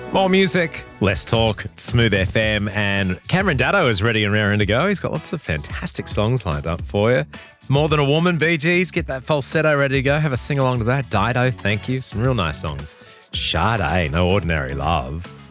More music, less talk, Smooth FM, and Cameron Daddo is ready and raring to go. He's got lots of fantastic songs lined up for you. More Than a Woman, Bee Gees, get that falsetto ready to go. Have a sing along to that. Dido, thank you. Some real nice songs. Sade, No Ordinary Love.